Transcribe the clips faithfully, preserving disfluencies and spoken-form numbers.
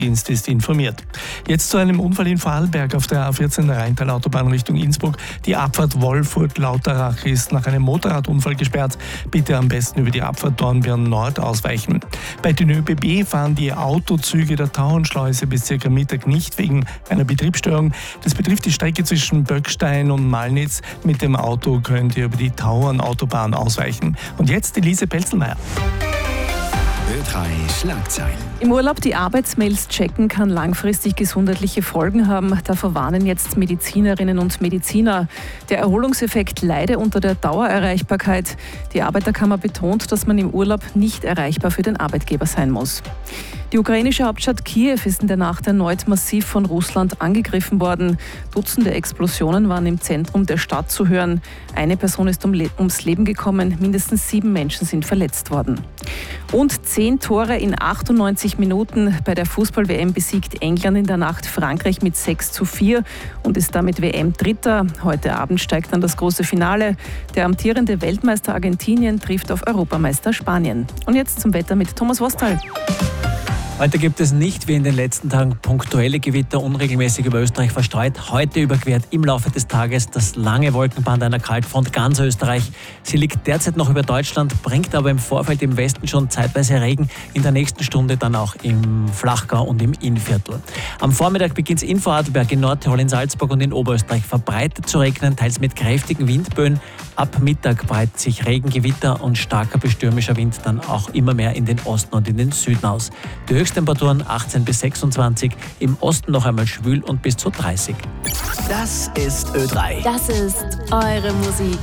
Dienst ist informiert. Jetzt zu einem Unfall in Vorarlberg auf der A vierzehn der Rheintal-Autobahn Richtung Innsbruck. Die Abfahrt Wolfurt-Lauterach ist nach einem Motorradunfall gesperrt. Bitte am besten über die Abfahrt Dornbirn Nord ausweichen. Bei den ÖBB fahren die Autozüge der Tauernschleuse bis ca. Mittag nicht wegen einer Betriebsstörung. Das betrifft die Strecke zwischen Böckstein und Malnitz. Mit dem Auto könnt ihr über die Tauernautobahn ausweichen. Und jetzt Elise Pelzelmeier. Ö drei Schlagzeilen. Im Urlaub die Arbeitsmails checken kann langfristig gesundheitliche Folgen haben. Davor warnen jetzt Medizinerinnen und Mediziner. Der Erholungseffekt leide unter der Dauererreichbarkeit. Die Arbeiterkammer betont, dass man im Urlaub nicht erreichbar für den Arbeitgeber sein muss. Die ukrainische Hauptstadt Kiew ist in der Nacht erneut massiv von Russland angegriffen worden. Dutzende Explosionen waren im Zentrum der Stadt zu hören. Eine Person ist um Le- ums Leben gekommen, mindestens sieben Menschen sind verletzt worden. Und zehn Tore in achtundneunzig Minuten. Bei der Fußball-W M besiegt England in der Nacht Frankreich mit sechs zu vier und ist damit W M-Dritter. Heute Abend steigt dann das große Finale. Der amtierende Weltmeister Argentinien trifft auf Europameister Spanien. Und jetzt zum Wetter mit Thomas Wostal. Heute gibt es nicht wie in den letzten Tagen punktuelle Gewitter unregelmäßig über Österreich verstreut. Heute überquert im Laufe des Tages das lange Wolkenband einer Kaltfront ganz Österreich. Sie liegt derzeit noch über Deutschland, bringt aber im Vorfeld im Westen schon zeitweise Regen. In der nächsten Stunde dann auch im Flachgau und im Innviertel. Am Vormittag beginnt es in Vorarlberg, in Nordtirol, in Salzburg und in Oberösterreich verbreitet zu regnen, teils mit kräftigen Windböen. Ab Mittag breitet sich Regen, Gewitter und starker bestürmischer Wind dann auch immer mehr in den Osten und in den Süden aus. Die Höchsttemperaturen achtzehn bis sechsundzwanzig, im Osten noch einmal schwül und bis zu dreißig. Das ist Ö drei. Das ist eure Musik.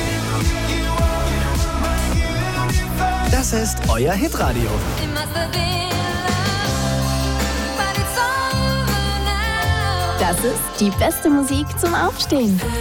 Das ist euer Hitradio. Das ist die beste Musik zum Aufstehen.